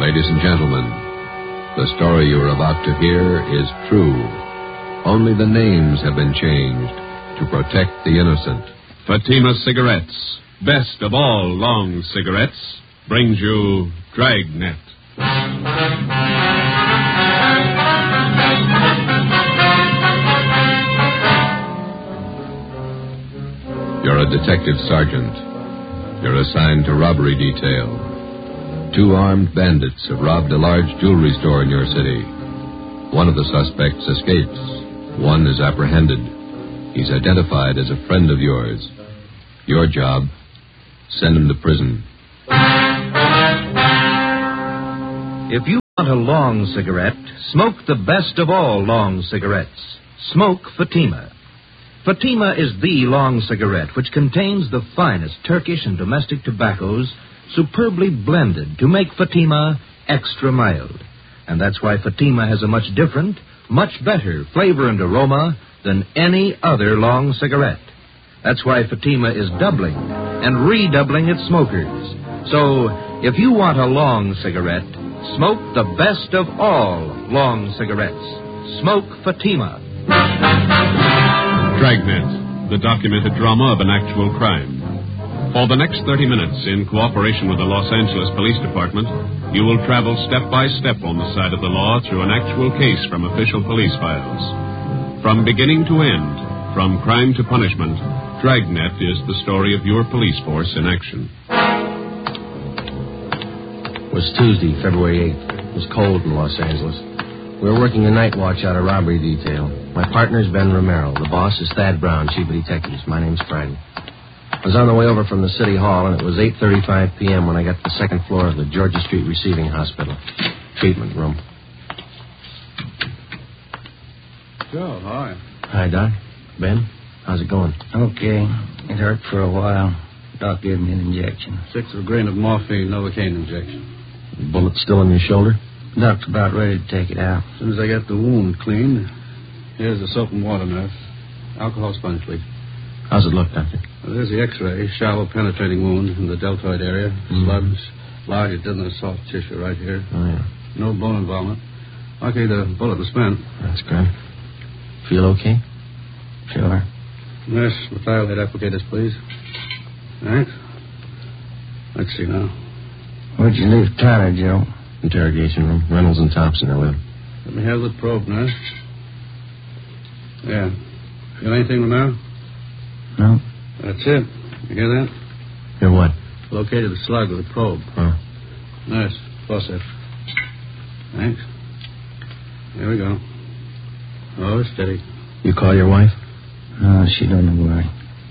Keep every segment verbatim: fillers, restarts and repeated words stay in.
Ladies and gentlemen, the story you are about to hear is true. Only the names have been changed to protect the innocent. Fatima Cigarettes, best of all long cigarettes, brings you Dragnet. You're a detective sergeant. You're assigned to robbery detail. Two armed bandits have robbed a large jewelry store in your city. One of the suspects escapes. One is apprehended. He's identified as a friend of yours. Your job, send him to prison. If you want a long cigarette, smoke the best of all long cigarettes. Smoke Fatima. Fatima is the long cigarette which contains the finest Turkish and domestic tobaccos superbly blended to make Fatima extra mild. And that's why Fatima has a much different, much better flavor and aroma than any other long cigarette. That's why Fatima is doubling and redoubling its smokers. So, if you want a long cigarette, smoke the best of all long cigarettes. Smoke Fatima. Dragnet, the documented drama of an actual crime. For the next thirty minutes, in cooperation with the Los Angeles Police Department, you will travel step by step on the side of the law through an actual case from official police files. From beginning to end, from crime to punishment, Dragnet is the story of your police force in action. It was Tuesday, February eighth. It was cold in Los Angeles. We were working a night watch out of robbery detail. My partner's Ben Romero. The boss is Thad Brown, chief of detectives. My name's Friday. I was on the way over from the city hall, and it was eight thirty-five p.m. when I got to the second floor of the Georgia Street Receiving Hospital. Treatment room. Joe, hi. Hi, Doc. Ben, how's it going? Okay. It hurt for a while. Doc gave me an injection. Six of a grain of morphine, Novocaine injection. The bullet still in your shoulder? Doc's about ready to take it out. As soon as I get the wound cleaned, here's the soap and water, nurse. Alcohol sponge, please. How's it look, Doctor? Well, there's the x-ray. Shallow penetrating wound in the deltoid area. Mm-hmm. Sludge, large in the soft tissue right here. Oh, yeah. No bone involvement. Lucky the bullet was spent. That's good. Feel okay? Sure. Nurse, methylate applicators, please. Thanks. Let's see now. Where'd you leave Tyler, Joe? Interrogation room. Reynolds and Thompson are with him. Let me have the probe, nurse. Yeah. Feel anything, Romero? No. That's it. You hear that? Hear what? Located the slug with a probe. Oh. Nurse, faucet. Thanks. Here we go. Oh, steady. You call your wife? No, she don't worry.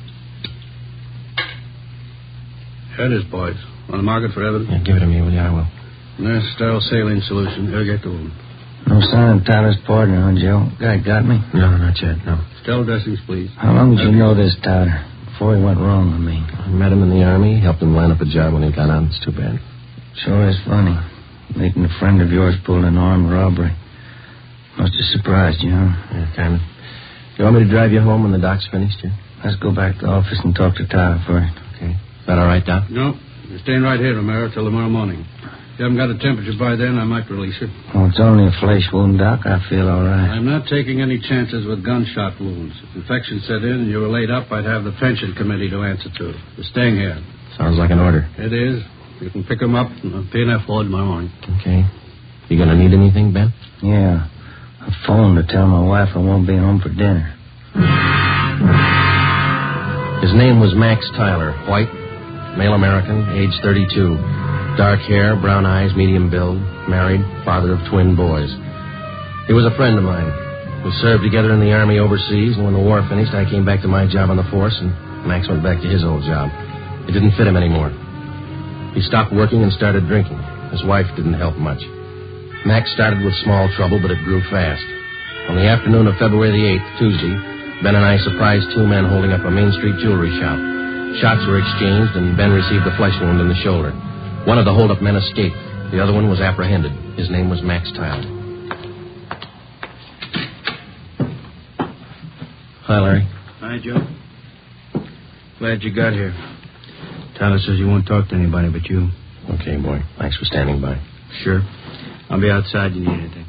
Here it is, boys. On the market for evidence? Yeah, give it to me, will you? I will. Nurse, sterile saline solution. Irrigate the wound. No sign of Tyler's partner, huh, Joe? Guy got me? No, not yet, no. Sterile dressings, please. How long did you know this Tyler? Before he went wrong, I mean. I met him in the Army, helped him line up a job when he got out. It's too bad. Sure is funny. Meeting a friend of yours pulled an armed robbery. Must have surprised you, huh? Yeah, kind of. You want me to drive you home when the doc's finished, yeah? Let's go back to the office and talk to Tyler first. Okay. Is that all right, Doc? No. You're staying right here, Romero, till tomorrow morning. If you haven't got a temperature by then, I might release you. Oh, it's only a flesh wound, Doc. I feel all right. I'm not taking any chances with gunshot wounds. If infection set in and you were laid up, I'd have the pension committee to answer to. You're staying here. Sounds like an order. It is. You can pick them up in the P and F ward tomorrow morning. Okay. You gonna need anything, Ben? Yeah. I phoned to tell my wife I won't be home for dinner. His name was Max Tyler, white, male American, age thirty-two. Dark hair, brown eyes, medium build, married, father of twin boys. He was a friend of mine. We served together in the Army overseas, and when the war finished, I came back to my job on the force, and Max went back to his old job. It didn't fit him anymore. He stopped working and started drinking. His wife didn't help much. Max started with small trouble, but it grew fast. On the afternoon of February the eighth, Tuesday, Ben and I surprised two men holding up a Main Street jewelry shop. Shots were exchanged, and Ben received a flesh wound in the shoulder. One of the hold-up men escaped. The other one was apprehended. His name was Max Tyler. Hi, Larry. Hi, Joe. Glad you got here. Tyler says you won't talk to anybody but you. Okay, boy. Thanks for standing by. Sure. I'll be outside. You need anything?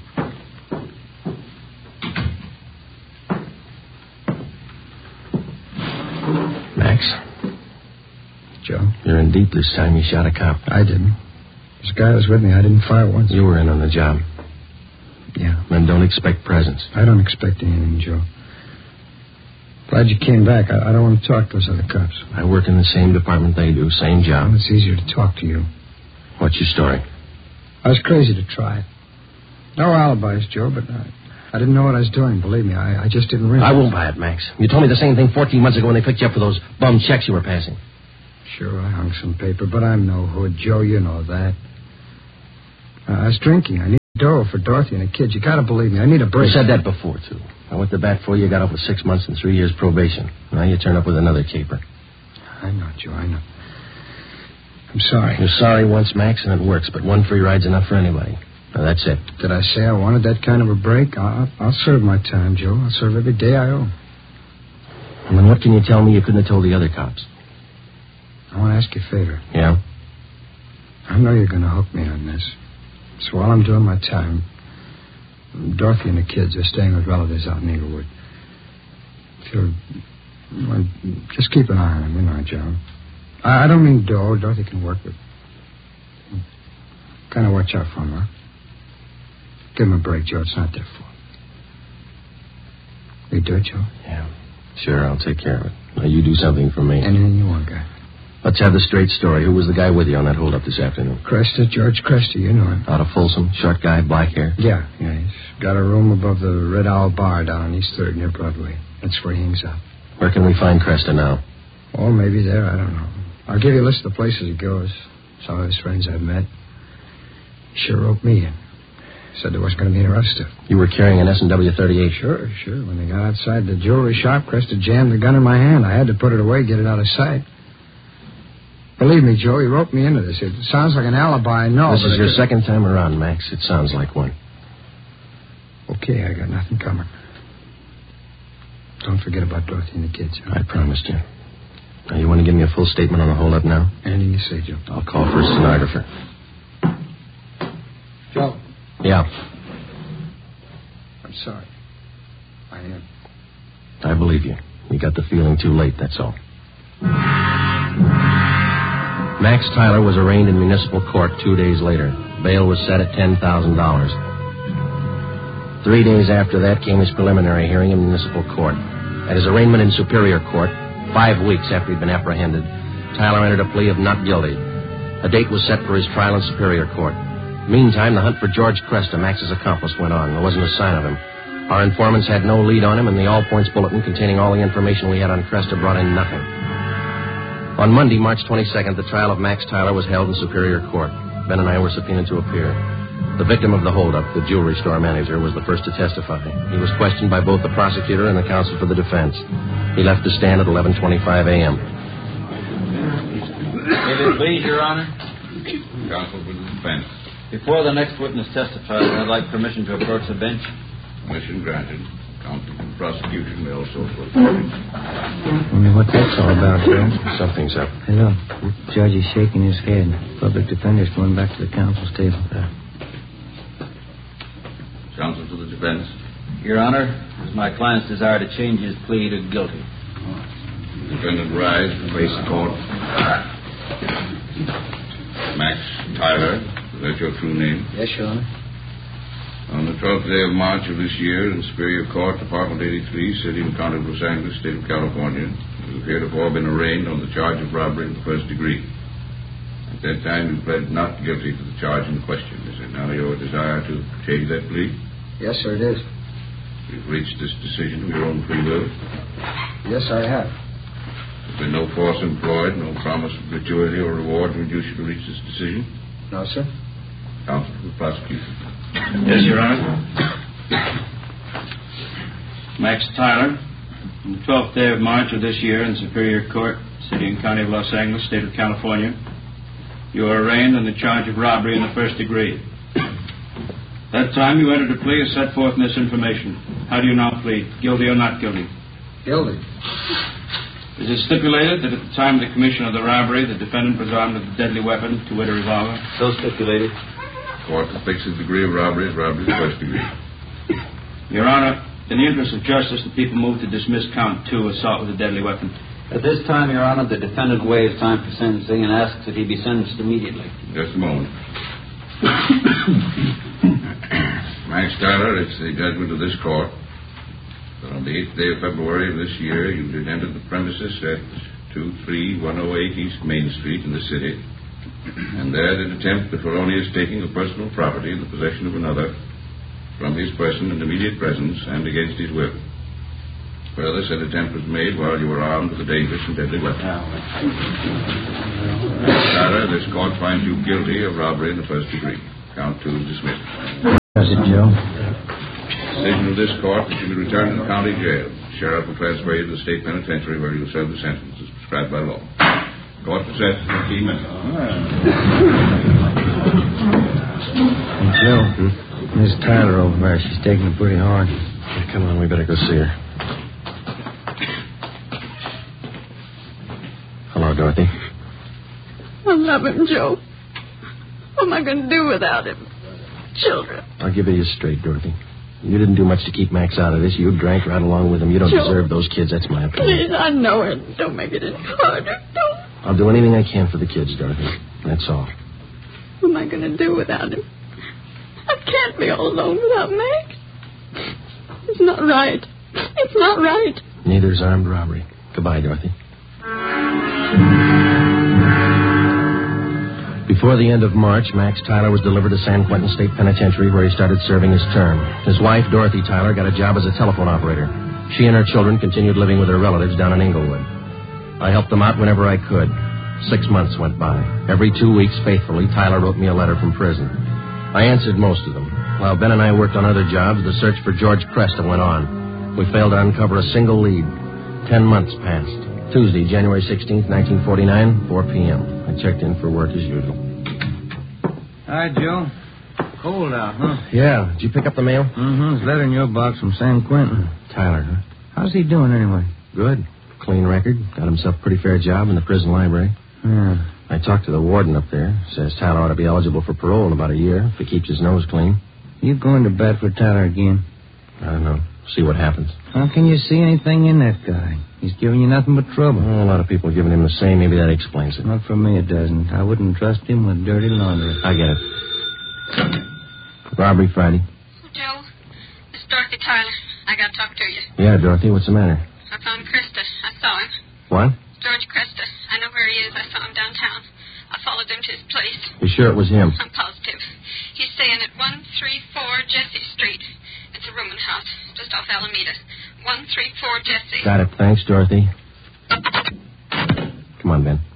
Max? Joe? You're in deep this time. You shot a cop. I didn't. This guy was with me. I didn't fire once. You were in on the job. Yeah. Men don't expect presents. I don't expect anything, Joe. Glad you came back. I, I don't want to talk to those other cops. I work in the same department they do. Same job. Well, it's easier to talk to you. What's your story? I was crazy to try it. No alibis, Joe, but I, I didn't know what I was doing. Believe me, I, I just didn't realize. I won't buy it, Max. You told me the same thing fourteen months ago when they picked you up for those bum checks you were passing. Sure, I hung some paper, but I'm no hood, Joe. You know that. Uh, I was drinking. I need dough for Dorothy and the kids. You gotta believe me. I need a break. You said that before, too. I went to bat for you. Got off with six months and three years probation. Now you turn up with another caper. I know, Joe, I know. I'm sorry. You're sorry once, Max, and it works, but one free ride's enough for anybody. Now, that's it. Did I say I wanted that kind of a break? I'll, I'll serve my time, Joe. I'll serve every day I owe. And then what can you tell me you couldn't have told the other cops? I want to ask you a favor. Yeah? I know you're going to hook me on this. So while I'm doing my time, Dorothy and the kids are staying with relatives out in Inglewood. If you'll, well, just keep an eye on them, you know, Joe. I, I don't mean dough. Dorothy can work with. Kind of watch out for them, huh? Give them a break, Joe. It's not their fault. You do it, Joe? Yeah. Sure, I'll take care of it. Now, you do something for me. Anything you want, guy. Let's have the straight story. Who was the guy with you on that holdup this afternoon? Cresta, George Cresta. You know him. Out of Folsom, short guy, black hair? Yeah, yeah. He's got a room above the Red Owl Bar down on East third near Broadway. That's where he hangs out. Where can we find Cresta now? Oh, maybe there. I don't know. I'll give you a list of the places he goes. Some of his friends I've met. He sure roped me in. Said there wasn't going to be any rough stuff. You were carrying an S and W thirty-eight. Sure, sure. When they got outside the jewelry shop, Cresta jammed the gun in my hand. I had to put it away, get it out of sight. Believe me, Joe, he roped me into this. It sounds like an alibi, I know. This but is I your just... second time around, Max. It sounds like one. Okay, I got nothing coming. Don't forget about Dorothy and the kids. Huh? I promised you. Now, you want to give me a full statement on the holdup now? Anything you say, Joe. I'll call for a stenographer. Joe. Yeah. I'm sorry. I am. I believe you. You got the feeling too late, that's all. Max Tyler was arraigned in municipal court two days later. Bail was set at ten thousand dollars. Three days after that came his preliminary hearing in municipal court. At his arraignment in Superior Court, five weeks after he'd been apprehended, Tyler entered a plea of not guilty. A date was set for his trial in Superior Court. Meantime, the hunt for George Cresta, Max's accomplice, went on. There wasn't a sign of him. Our informants had no lead on him, and the all-points bulletin containing all the information we had on Cresta brought in nothing. On Monday, March twenty-second, the trial of Max Tyler was held in Superior Court. Ben and I were subpoenaed to appear. The victim of the holdup, the jewelry store manager, was the first to testify. He was questioned by both the prosecutor and the counsel for the defense. He left the stand at eleven twenty-five a.m. If it please, Your Honor. Counsel for the defense. Before the next witness testifies, I'd like permission to approach the bench. Permission granted. Counsel for the prosecution may also approach. Wonder what that's all about, Joe. Something's up. Hello. The judge is shaking his head. Public defender's going back to the counsel's table. Yeah. Counsel for the defense. Your Honor, it is my client's desire to change his plea to guilty. Defendant rise and face the court. Max Tyler, is that your true name? Yes, Your Honor. On the twelfth day of March of this year, in Superior Court, Department eighty-three, City and County of Los Angeles, State of California, you have heretofore been arraigned on the charge of robbery in the first degree. At that time, you pled not guilty to the charge in question. Is it now your desire to change that plea? Yes, sir, it is. You've reached this decision of your own free will? Yes, I have. There's been no force employed, no promise of gratuity or reward to induce you to reach this decision? No, sir. Counsel for the prosecution. Yes, Your Honor. Max Tyler, on the twelfth day of March of this year in Superior Court, City and County of Los Angeles, State of California, you are arraigned on the charge of robbery in the first degree. That time you entered a plea as set forth in this information. How do you now plead? Guilty or not guilty? Guilty. Is it stipulated that at the time of the commission of the robbery, the defendant was armed with a deadly weapon, to wit, a revolver? So stipulated. court to fix the degree of robbery as robbery of the first degree. Your Honor, in the interest of justice, the people move to dismiss count two, assault with a deadly weapon. At this time, Your Honor, the defendant waives time for sentencing and asks that he be sentenced immediately. Just a moment. Max Tyler, it's the judgment of this court that on the eighth day of February of this year, you did enter the premises at two three one oh eight East Main Street in the city, and there did attempt the felonious taking of personal property in the possession of another from his person in immediate presence and against his will. Further, said attempt was made while you were armed with a dangerous and deadly weapon. Max Tyler, this court finds you guilty of robbery in the first degree. Count two is dismissed. Does it, Joe? Decision of this court that you be returned to the county jail. Sheriff will transfer you to the state penitentiary where you will serve the sentence as prescribed by law. Court recess for fifteen minutes. Hey, Joe, hmm? Miss Tyler over there, she's taking it pretty hard. Yeah, come on, we better go see her. Hello, Dorothy. I love him, Joe. What am I going to do without him? Children. I'll give it you straight, Dorothy. You didn't do much to keep Max out of this. You drank right along with him. You don't Joe, deserve those kids. That's my opinion. Please, I know it. Don't make it any harder. Don't. I'll do anything I can for the kids, Dorothy. That's all. What am I going to do without him? I can't be all alone without Max. It's not right. It's not right. Neither's armed robbery. Goodbye, Dorothy. Before the end of March, Max Tyler was delivered to San Quentin State Penitentiary, where he started serving his term. His wife, Dorothy Tyler, got a job as a telephone operator. She and her children continued living with her relatives down in Inglewood. I helped them out whenever I could. Six months went by. Every two weeks, faithfully, Tyler wrote me a letter from prison. I answered most of them. While Ben and I worked on other jobs, the search for George Cresta went on. We failed to uncover a single lead. Ten months passed. Tuesday, January sixteenth, nineteen forty-nine, four p.m. I checked in for work as usual. Hi, Joe. Cold out, huh? Yeah. Did you pick up the mail? Mm-hmm. There's a letter in your box from San Quentin. Tyler, huh? How's he doing anyway? Good. Clean record. Got himself a pretty fair job in the prison library. Yeah. I talked to the warden up there. Says Tyler ought to be eligible for parole in about a year if he keeps his nose clean. You going to bat for Tyler again? I don't know. See what happens. How can you see anything in that guy? He's giving you nothing but trouble. Well, a lot of people are giving him the same. Maybe that explains it. Not for me, it doesn't. I wouldn't trust him with dirty laundry. I get it. Robbery Friday. Joe, it's Dorothy Tyler. I got to talk to you. Yeah, Dorothy, what's the matter? I found Cresta. I saw him. What? George Cresta. I know where he is. I saw him downtown. I followed him to his place. You sure it was him? I'm positive. He's staying at one three four Jesse Street. It's a rooming house just off Alameda. one three four Jesse. Got it. Thanks, Dorothy. Come on, Ben.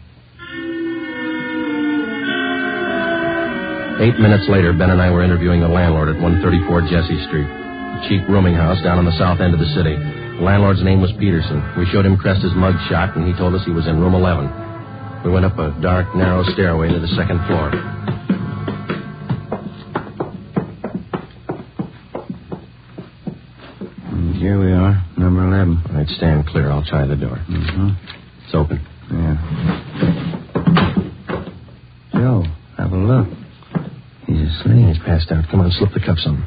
Eight minutes later, Ben and I were interviewing the landlord at one thirty-four Jesse Street, a cheap rooming house down on the south end of the city. The landlord's name was Peterson. We showed him Cresta's mug shot, and he told us he was in room eleven. We went up a dark, narrow stairway to the second floor. And here we are, number eleven. All right, stand clear. I'll try the door. Mm-hmm. It's open. Yeah. Joe, have a look. He's asleep. He's passed out. Come on, slip the cuffs on him.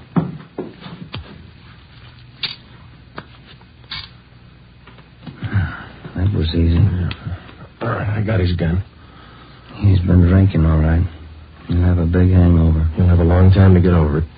That was easy. All right, I got his gun. He's been drinking, all right. He'll have a big hangover. He'll have a long time to get over it.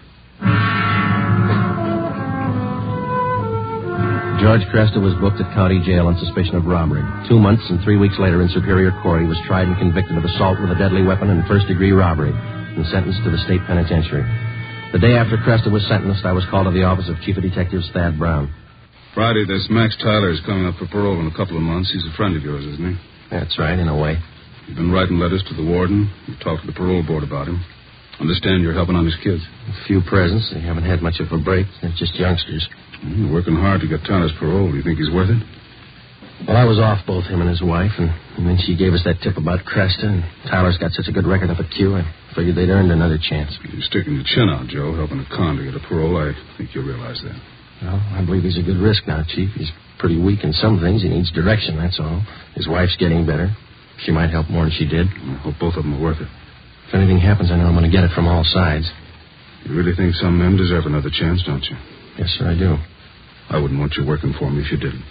George Cresta was booked at county jail on suspicion of robbery. Two months and three weeks later in Superior Court, he was tried and convicted of assault with a deadly weapon and first-degree robbery and sentenced to the state penitentiary. The day after Cresta was sentenced, I was called to the office of Chief of Detectives Thad Brown. Friday, this Max Tyler is coming up for parole in a couple of months. He's a friend of yours, isn't he? That's right, in a way. You've been writing letters to the warden. You've talked to the parole board about him. Understand you're helping on his kids. A few presents. They haven't had much of a break. They're just youngsters. You're working hard to get Tyler's parole. Do you think he's worth it? Well, I was off both him and his wife, and, and then she gave us that tip about Cresta, and Tyler's got such a good record up at Q, I figured they'd earned another chance. You're sticking your chin out, Joe, helping a con to get a parole. I think you realize that. Well, I believe he's a good risk now, Chief. He's pretty weak in some things. He needs direction, that's all. His wife's getting better. She might help more than she did. I hope both of them are worth it. If anything happens, I know I'm going to get it from all sides. You really think some men deserve another chance, don't you? Yes, sir, I do. I wouldn't want you working for me if you didn't.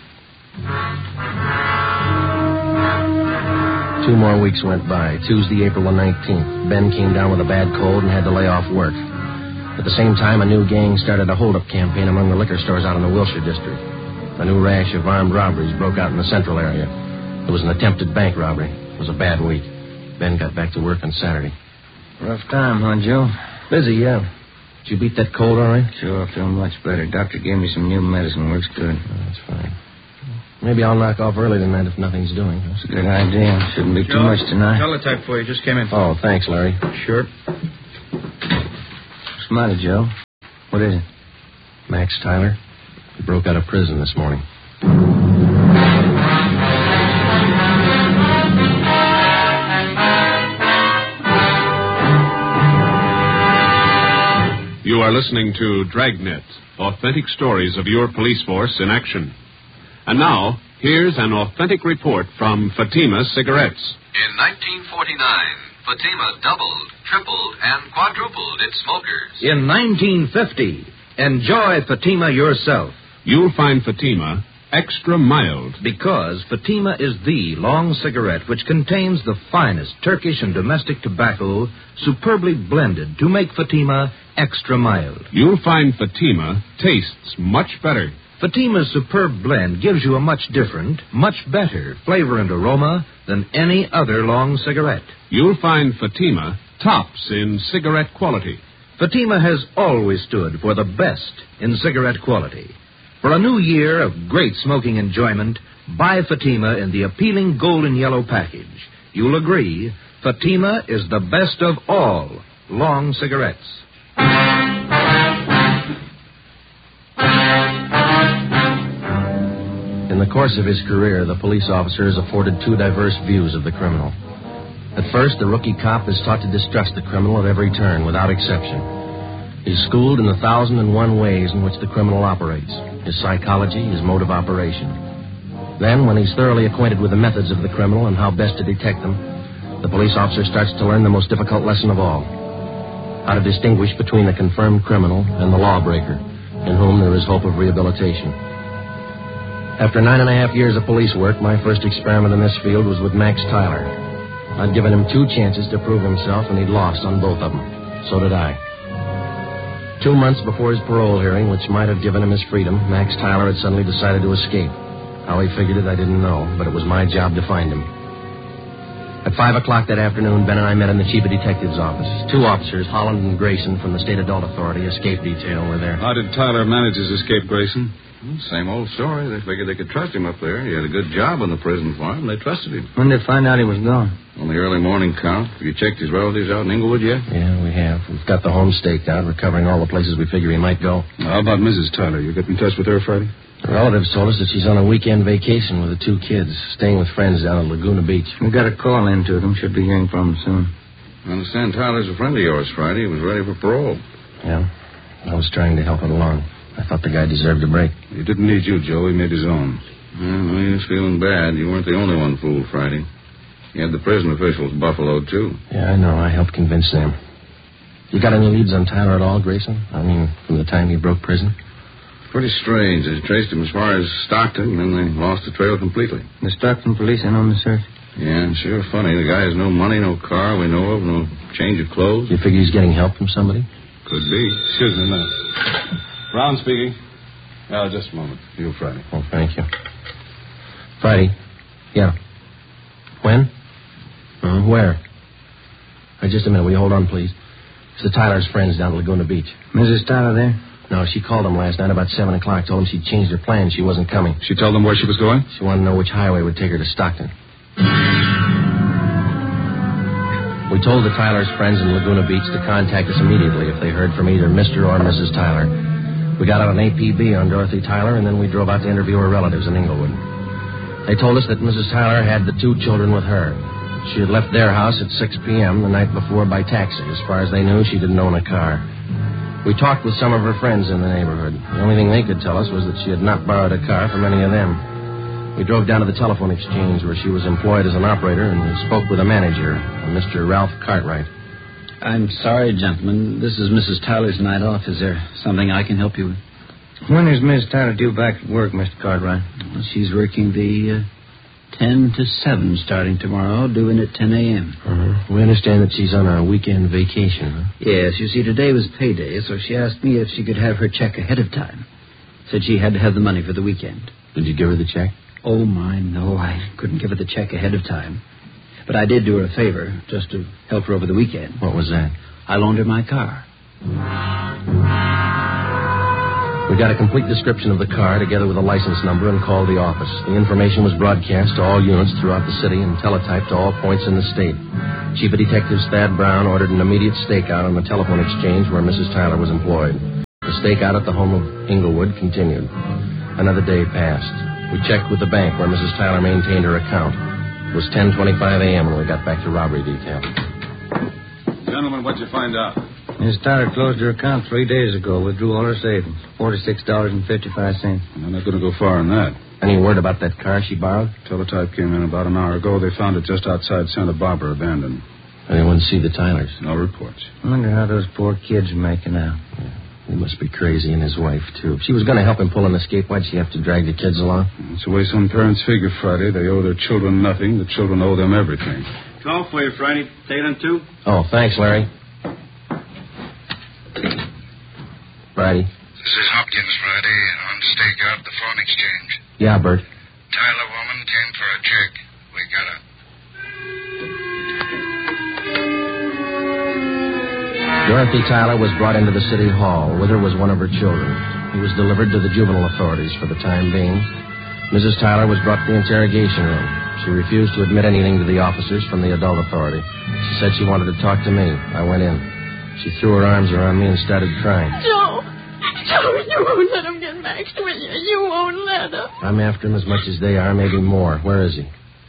Two more weeks went by. Tuesday, April the nineteenth. Ben came down with a bad cold and had to lay off work. At the same time, a new gang started a hold-up campaign among the liquor stores out in the Wilshire district. A new rash of armed robberies broke out in the central area. There was an attempted bank robbery. It was a bad week. Ben got back to work on Saturday. Rough time, huh, Joe? Busy, yeah. Did you beat that cold all right? Sure, I feel much better. Doctor gave me some new medicine. Works good. Oh, that's fine. Maybe I'll knock off early tonight if nothing's doing. That's a good idea. Shouldn't be Joe, too much tonight. Teletype for you. Just came in. Oh, thanks, Larry. Sure. What's the matter, Joe? What is it? Max Tyler. He broke out of prison this morning. You are listening to Dragnet, authentic stories of your police force in action. And now, here's an authentic report from Fatima Cigarettes. In nineteen forty-nine, Fatima doubled, tripled, and quadrupled its smokers. In nineteen fifty, enjoy Fatima yourself. You'll find Fatima extra mild. Because Fatima is the long cigarette which contains the finest Turkish and domestic tobacco superbly blended to make Fatima extra mild. You'll find Fatima tastes much better. Fatima's superb blend gives you a much different, much better flavor and aroma than any other long cigarette. You'll find Fatima tops in cigarette quality. Fatima has always stood for the best in cigarette quality. For a new year of great smoking enjoyment, buy Fatima in the appealing golden yellow package. You'll agree, Fatima is the best of all long cigarettes. In the course of his career, the police officer has afforded two diverse views of the criminal. At first, the rookie cop is taught to distrust the criminal at every turn, without exception. He's schooled in the thousand and one ways in which the criminal operates, his psychology, his mode of operation. Then, when he's thoroughly acquainted with the methods of the criminal and how best to detect them, the police officer starts to learn the most difficult lesson of all: how to distinguish between the confirmed criminal and the lawbreaker, in whom there is hope of rehabilitation. After nine and a half years of police work, my first experiment in this field was with Max Tyler. I'd given him two chances to prove himself, and he'd lost on both of them. So did I. Two months before his parole hearing, which might have given him his freedom, Max Tyler had suddenly decided to escape. How he figured it, I didn't know, but it was my job to find him. At five o'clock that afternoon, Ben and I met in the chief of detective's office. Two officers, Holland and Grayson, from the State Adult Authority Escape Detail, were there. How did Tyler manage his escape, Grayson? Same old story. They figured they could trust him up there. He had a good job on the prison farm. They trusted him. When did they find out he was gone? On the early morning count. Have you checked his relatives out in Inglewood yet? Yeah, we have. We've got the home staked out. We're covering all the places we figure he might go. How about Missus Tyler? You get in touch with her Friday? The relatives told us that she's on a weekend vacation with the two kids, staying with friends down at Laguna Beach. We got a call in to them. Should be hearing from them soon. I understand Tyler's a friend of yours, Friday. He was ready for parole. Yeah. I was trying to help it along. I thought the guy deserved a break. He didn't need you, Joe. He made his own. Well, he was feeling bad. You weren't the only one fooled, Friday. You had the prison officials buffaloed, too. Yeah, I know. I helped convince them. You got any leads on Tyler at all, Grayson? I mean, from the time he broke prison? Pretty strange. They traced him as far as Stockton, and then they lost the trail completely. The Stockton police in on the search? Yeah, sure funny. The guy has no money, no car we know of, no change of clothes. You figure he's getting help from somebody? Could be. Excuse me a minute. Brown speaking. Oh, just a moment. You, Friday. Oh, thank you. Friday? Yeah. When? Uh, where? Right, just a minute. Will you hold on, please? It's the Tyler's friends down at Laguna Beach. Missus Tyler there? No, she called him last night about seven o'clock. Told him she'd changed her plans. She wasn't coming. She told them where she was going? She wanted to know which highway would take her to Stockton. We told the Tyler's friends in Laguna Beach to contact us immediately if they heard from either Mister or Missus Tyler. We got out an A P B on Dorothy Tyler, and then we drove out to interview her relatives in Inglewood. They told us that Missus Tyler had the two children with her. She had left their house at six p.m. the night before by taxi. As far as they knew, she didn't own a car. We talked with some of her friends in the neighborhood. The only thing they could tell us was that she had not borrowed a car from any of them. We drove down to the telephone exchange where she was employed as an operator, and we spoke with a manager, a Mister Ralph Cartwright. I'm sorry, gentlemen. This is Missus Tyler's night off. Is there something I can help you with? When is Miss Tyler due back at work, Mister Cartwright? Well, she's working the uh, ten to seven starting tomorrow, due in at ten a.m. Uh-huh. We understand that she's on a weekend vacation, huh? Yes, you see, today was payday, so she asked me if she could have her check ahead of time. Said she had to have the money for the weekend. Did you give her the check? Oh, my, no. I couldn't give her the check ahead of time. But I did do her a favor, just to help her over the weekend. What was that? I loaned her my car. We got a complete description of the car together with a license number and called the office. The information was broadcast to all units throughout the city and teletyped to all points in the state. Chief of Detectives Thad Brown ordered an immediate stakeout on the telephone exchange where Missus Tyler was employed. The stakeout at the home of Inglewood continued. Another day passed. We checked with the bank where Missus Tyler maintained her account. It was ten twenty-five a.m. when we got back to robbery detail. Gentlemen, what'd you find out? Miss Tyler closed her account three days ago, withdrew all her savings, forty-six dollars and fifty-five cents. I'm not going to go far on that. Any word about that car she borrowed? Teletype came in about an hour ago. They found it just outside Santa Barbara, abandoned. Anyone see the Tylers? No reports. I wonder how those poor kids are making out. Yeah. He must be crazy, and his wife, too. If she was going to help him pull an escape, why'd she have to drag the kids along? It's the way some parents figure, Friday. They owe their children nothing. The children owe them everything. Call for you, Friday. Taylor and two. Oh, thanks, Larry. Friday. This is Hopkins, Friday, on stakeout at the phone exchange. Yeah, Bert. Tyler woman came for a check. We got her. Dorothy Tyler was brought into the city hall. With her was one of her children. He was delivered to the juvenile authorities for the time being. Missus Tyler was brought to the interrogation room. She refused to admit anything to the officers from the adult authority. She said she wanted to talk to me. I went in. She threw her arms around me and started crying. Joe! Joe, you won't let him get Max, will you? You won't let him. I'm after him as much as they are, maybe more. Where is he?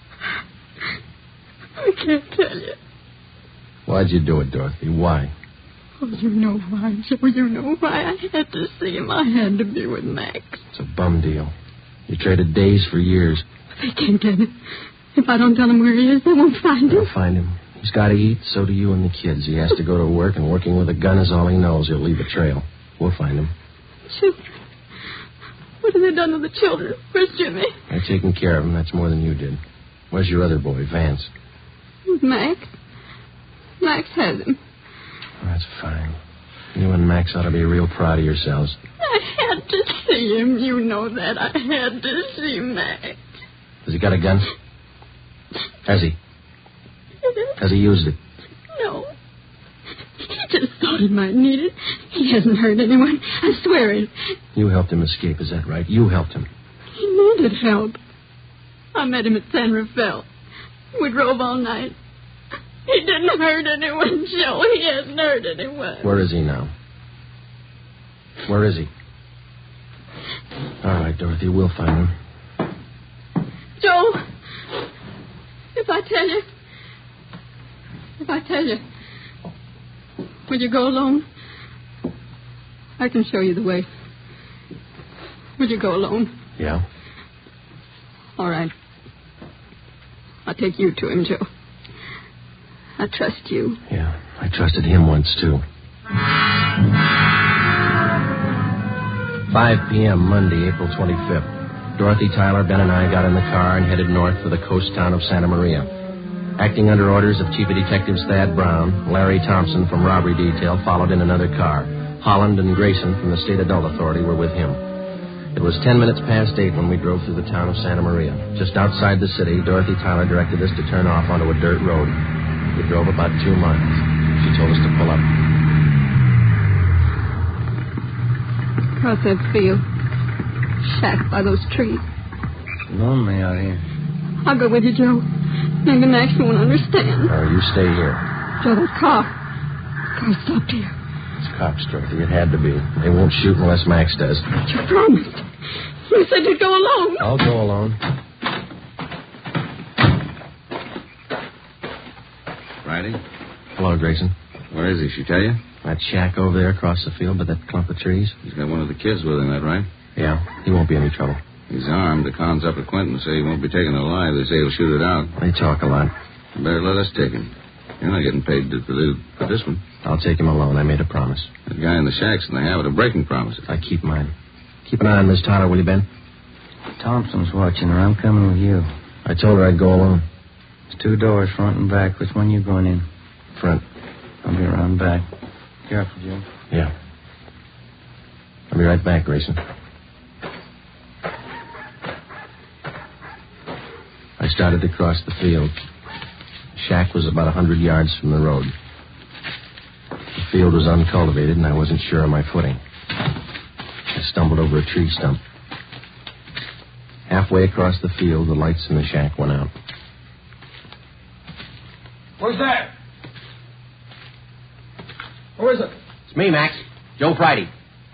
I can't tell you. Why'd you do it, Dorothy? Why? Oh, you know why, Joe. You know why. I had to see him. I had to be with Max. It's a bum deal. You traded days for years. They can't get him. If I don't tell them where he is, they won't find him. They'll find him. He's got to eat, so do you and the kids. He has to go to work, and working with a gun is all he knows. He'll leave a trail. We'll find him. Children. What have they done to the children? Where's Jimmy? I've taken care of him. That's more than you did. Where's your other boy, Vance? With Max. Max has him. That's fine. You and Max ought to be real proud of yourselves. I had to see him. You know that. I had to see Max. Has he got a gun? Has he? Has he used it? No. He just thought he might need it. He hasn't hurt anyone. I swear it. You helped him escape, is that right? You helped him. He needed help. I met him at San Rafael. We drove all night. He didn't hurt anyone, Joe. He hasn't hurt anyone. Where is he now? Where is he? All right, Dorothy, we'll find him. Joe, if I tell you, if I tell you, will you go alone? I can show you the way. Will you go alone? Yeah. All right. I'll take you to him, Joe. I trust you. Yeah, I trusted him once, too. five p.m., Monday, April twenty-fifth. Dorothy Tyler, Ben, and I got in the car and headed north for the coast town of Santa Maria. Acting under orders of Chief of Detectives Thad Brown, Larry Thompson from Robbery Detail followed in another car. Holland and Grayson from the State Adult Authority were with him. It was ten minutes past eight when we drove through the town of Santa Maria. Just outside the city, Dorothy Tyler directed us to turn off onto a dirt road. We drove about two miles. She told us to pull up. Across that field. Shack by those trees. Lonely out here. I'll go with you, Joe. Maybe Max won't understand. No, you stay here. Joe, that car. The car stopped here. It's cops, Dorothy. It had to be. They won't shoot unless Max does. But you promised. You said you'd go alone. I'll go alone. Friday? Hello, Grayson. Where is he? She tell you? That shack over there across the field by that clump of trees. He's got one of the kids with him, that right? Yeah, he won't be any trouble. He's armed. The cons up at Quentin say he won't be taken alive. They say he'll shoot it out. They talk a lot. Better let us take him. You're not getting paid for, the, for this one. I'll take him alone. I made a promise. The guy in the shack's in the habit of breaking promises. I keep mine. Keep an eye on Miss Tyler, will you, Ben? Thompson's watching her. I'm coming with you. I told her I'd go alone. There's two doors, front and back. Which one you going in? Front. I'll be around back. Careful, Jim. Yeah. I'll be right back, Grayson. I started to cross the field. The shack was about a hundred yards from the road. The field was uncultivated, and I wasn't sure of my footing. I stumbled over a tree stump. Halfway across the field, the lights in the shack went out. Who's that? Who is it? It's me, Max. Joe Friday.